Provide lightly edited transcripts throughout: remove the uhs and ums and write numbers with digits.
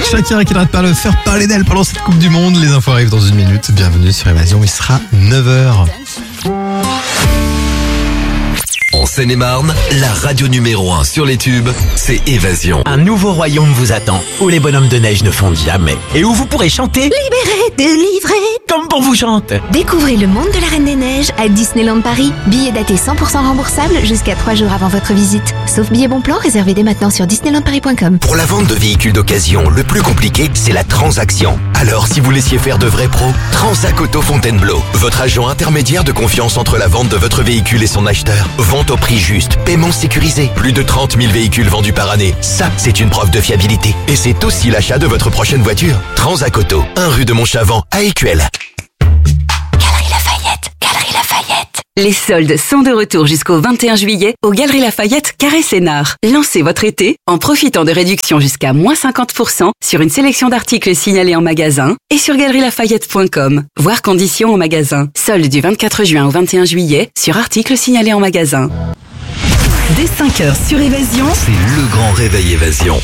Shakira qui n'arrête pas de faire parler d'elle pendant cette Coupe du Monde. Les infos arrivent dans une minute. Bienvenue sur Évasion, il sera 9h. En Seine-et-Marne, la radio numéro 1 sur les tubes, c'est Évasion. Un nouveau royaume vous attend, où les bonhommes de neige ne fondent jamais. Et où vous pourrez chanter Libéré, délivré. comme pour vous chante. Découvrez le monde de la Reine des Neiges à Disneyland Paris. Billets datés 100% remboursables jusqu'à 3 jours avant votre visite. Sauf billets bon plan réservés dès maintenant sur disneylandparis.com. Pour la vente de véhicules d'occasion, le plus compliqué, c'est la transaction. Alors, si vous laissiez faire de vrais pros, Transac Auto Fontainebleau, votre agent intermédiaire de confiance entre la vente de votre véhicule et son acheteur. Vente au prix juste, paiement sécurisé, plus de 30 000 véhicules vendus par année. Ça, c'est une preuve de fiabilité. Et c'est aussi l'achat de votre prochaine voiture. Transac Auto, 1 rue de Montchavant à Écuelle. Galerie Lafayette, Galerie Lafayette. Les soldes sont de retour jusqu'au 21 juillet au Galerie Lafayette Carré Sénart. Lancez votre été en profitant de réductions jusqu'à moins 50% sur une sélection d'articles signalés en magasin et sur galerielafayette.com. Voir conditions au magasin. Soldes du 24 juin au 21 juillet sur articles signalés en magasin. Dès 5h sur Évasion, C'est le grand réveil Évasion.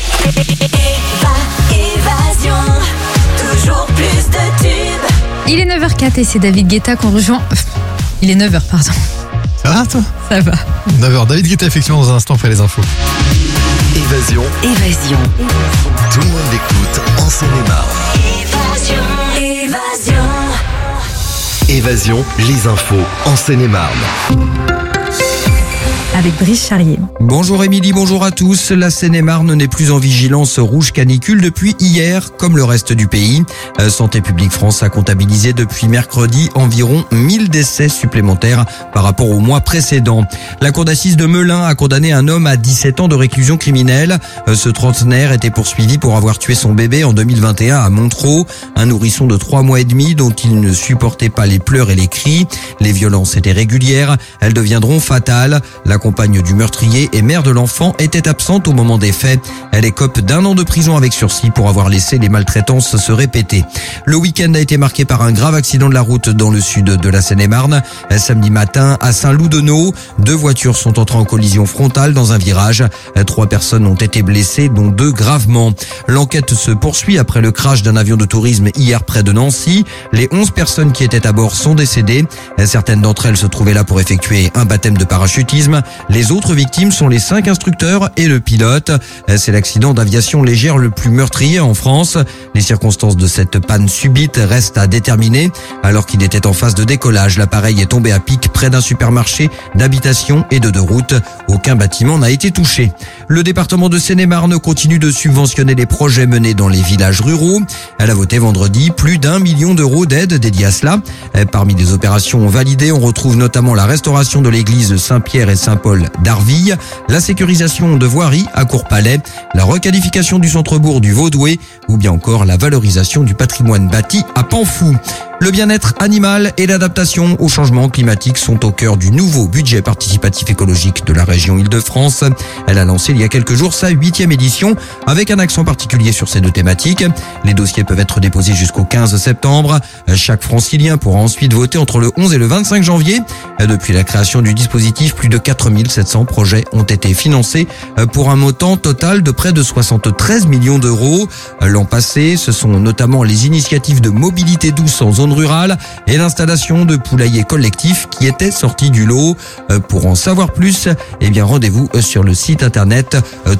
Évasion, toujours plus de tubes. Il est 9h04 et c'est David Guetta qu'on rejoint. Il est 9h, pardon. Ça va toi? Ça va. 9h, David Guetta effectivement dans un instant après les infos. Évasion, Évasion. tout le monde l'écoute en Seine-et-Marne. Évasion. Évasion, les infos en Seine-et-Marne. Avec Brice Charrier. Bonjour Émilie, bonjour à tous. La Seine-et-Marne n'est plus en vigilance rouge canicule depuis hier, comme le reste du pays. Santé publique France a comptabilisé depuis mercredi environ 1000 décès supplémentaires par rapport au mois précédent. La cour d'assises de Melun a condamné un homme à 17 ans de réclusion criminelle. Ce trentenaire était poursuivi pour avoir tué son bébé en 2021 à Montereau, un nourrisson de 3 mois et demi dont il ne supportait pas les pleurs et les cris. Les violences étaient régulières, elles deviendront fatales. La compagne du meurtrier et mère de l'enfant était absente au moment des faits. Elle écope d'1 an de prison avec sursis pour avoir laissé les maltraitances se répéter. Le week-end a été marqué par un grave accident de la route dans le sud de la Seine-et-Marne. Samedi matin, à Saint-Loup-de-Nau, 2 voitures sont entrées en collision frontale dans un virage. 3 personnes ont été blessées, dont 2 gravement. L'enquête se poursuit après le crash d'un avion de tourisme hier près de Nancy. Les 11 personnes qui étaient à bord sont décédées. Certaines d'entre elles se trouvaient là pour effectuer un baptême de parachutisme. Les autres victimes sont les 5 instructeurs et le pilote. C'est l'accident d'aviation légère le plus meurtrier en France. Les circonstances de cette panne subite restent à déterminer. Alors qu'il était en phase de décollage, l'appareil est tombé à pic près d'un supermarché, d'habitation et de 2 routes. Aucun bâtiment n'a été touché. Le département de Seine-et-Marne continue de subventionner les projets menés dans les villages ruraux. Elle a voté vendredi plus d'1 million d'euros d'aide dédiée à cela. Parmi les opérations validées, on retrouve notamment la restauration de l'église Saint-Pierre et Saint-Paul d'Arville, la sécurisation de voiries à Courpalais, la requalification du centre-bourg du Vaudoué ou bien encore la valorisation du patrimoine bâti à Panfou. Le bien-être animal et l'adaptation au changement climatique sont au cœur du nouveau budget participatif écologique de la région Île-de-France. Elle a lancé il y a quelques jours sa 8e édition avec un accent particulier sur ces 2 thématiques. Les dossiers peuvent être déposés jusqu'au 15 septembre. Chaque francilien pourra ensuite voter entre le 11 et le 25 janvier. Depuis la création du dispositif, plus de 4700 projets ont été financés pour un montant total de près de 73 millions d'euros. L'an passé, ce sont notamment les initiatives de mobilité douce en zone rurale et l'installation de poulaillers collectifs qui étaient sortis du lot. Pour en savoir plus, rendez-vous sur le site internet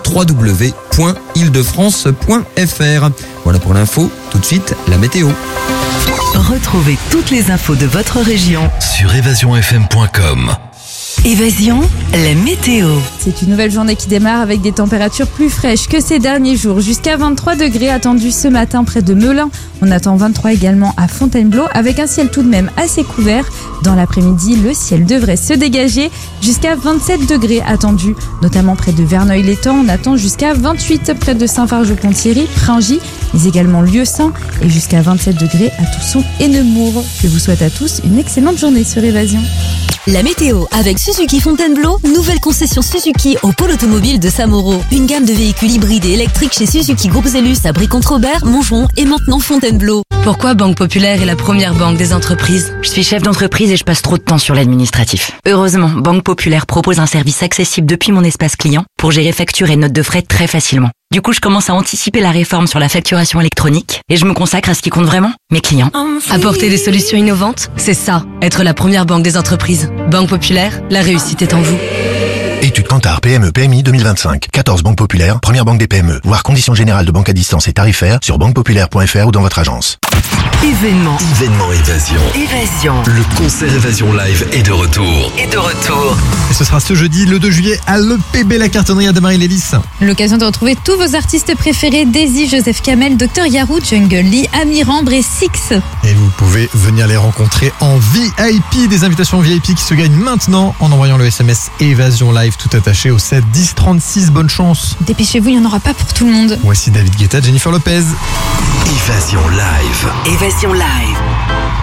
www.ildefrance.fr. Voilà pour l'info. Tout de suite, la météo. retrouvez toutes les infos de votre région. Sur évasionfm.com. Évasion, la météo. C'est une nouvelle journée qui démarre avec des températures plus fraîches que ces derniers jours. Jusqu'à 23 degrés attendus ce matin près de Melun. On attend 23 également à Fontainebleau avec un ciel tout de même assez couvert. Dans l'après-midi, le ciel devrait se dégager. Jusqu'à 27 degrés attendus, notamment près de Verneuil-l'Étang. On attend jusqu'à 28 près de Saint-Fargeau-Ponthierry, Pringy, mais également Lieusaint. Et jusqu'à 27 degrés à Tousson et Nemours. Je vous souhaite à tous une excellente journée sur Évasion. La météo avec Suzuki Fontainebleau, nouvelle concession Suzuki au pôle automobile de Samoro. Une gamme de véhicules hybrides et électriques chez Suzuki Groupe Zellus à Brie-contre-Robert, Montgeron et maintenant Fontainebleau. Pourquoi Banque Populaire est la première banque des entreprises? Je suis chef d'entreprise et je passe trop de temps sur l'administratif. Heureusement, Banque Populaire propose un service accessible depuis mon espace client pour gérer factures et notes de frais très facilement. Du coup, je commence à anticiper la réforme sur la facturation électronique et je me consacre à ce qui compte vraiment, mes clients. Apporter des solutions innovantes, c'est ça, être la première banque des entreprises. Banque Populaire, la réussite est en vous. Étude Kantar PME PMI 2025. 14 banques populaires, première banque des PME. Voir conditions générales de banque à distance et tarifaires sur banquepopulaire.fr ou dans votre agence. Événement Évasion. Le concert Évasion Live est de retour. Et ce sera ce jeudi, le 2 juillet, à l'EPB, la cartonnerie à Damary-Lélis. L'occasion de retrouver tous vos artistes préférés, Daisy, Joseph Kamel, Dr Yarou, Jungle Lee, Amir Ambre et Six. Et vous pouvez venir les rencontrer en VIP. Des invitations VIP qui se gagnent maintenant en envoyant le SMS Évasion Live tout attaché au 7 10 36. Bonne chance. Dépêchez-vous, il n'y en aura pas pour tout le monde. Voici David Guetta, Jennifer Lopez. Évasion Live.